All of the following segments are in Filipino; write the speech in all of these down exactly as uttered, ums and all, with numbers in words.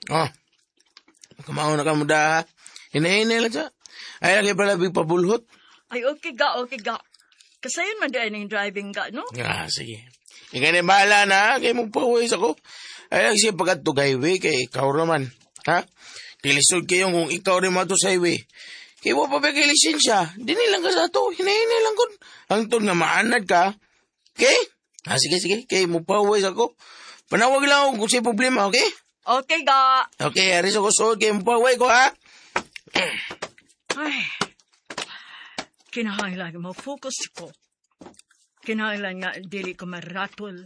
Oh, kamao na ka mo da. Hinahinay lang siya. Ay, lagi pala pabulhot. Ay, okay ga, okay ga. Kasayon man din yung driving ga, no? Ah, sige. Ikaw na bahala na, kaya mo paways ako. Ay, lang siya pagkat to highway, kay ikaw naman. Ha? Kilisod kayo kung ikaw rin mato sa highway. Kaya mo pa ba kay lisensya? Di nilang ka sa to, hinahinay lang ko. Ang to nga maanad ka. Okay? Ah, sige, sige. Kaya mo paways ako. Panawag lang ako kung siya problema, okay? Okay ga. Okay, aris ako so, kaya mo paways ko, ha? Ay, kinahanglan mo focus ko. Kinahanglan nga dili ko maratol.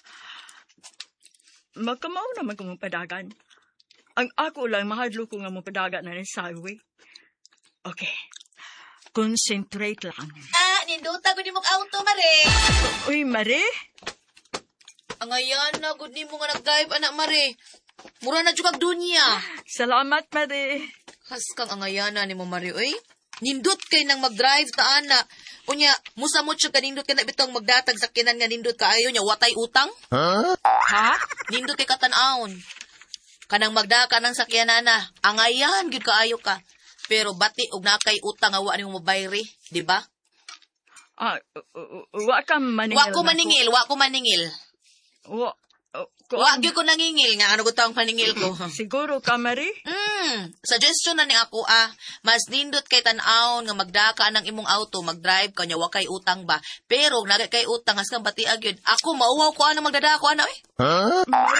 Magkamao naman ko mong padagan. Ang ako lang mahadlo ko nga mong padagan na ng highway. Okay, concentrate lang. Ah, ninduta ko ni mong auto, Mare. Uy, Mare? Ang ayan na, good ni mo nga nag-drive, anak Mare. Mura na dyan kag dunya. Salamat, Mare. Haskang ang ayana ni mo, Mare, oy. Nindot kay nang mag-drive ta, ana. Unya, musamot siya kanindot ka na bitong magdatag sa kinan nga nindot ka ayo niya, watay utang? Huh? Ha? Nindot kay katanaon. Kanang magdaka ng sakyanana, ang ayan, gid kaayo ka. Pero bati og nakay utang nga wa nimo mabayri, di ba? Ah, uh, uh, wa ka maningil. Wa ko maningil, wa ko maningil. Wa, uh, ko, Wa gyud ko nangingil nga ano ko taong paningil ko. Siguro ka, Mare? Mm, suggestion na ni ako ah, mas nindot kay tan-aon nga magdaka ng imong auto, mag-drive ka nya wa kay utang ba. Pero nagay kay utang as kang bati agyud. Ako mauwaw ko ana magdadako ana eh. Huh?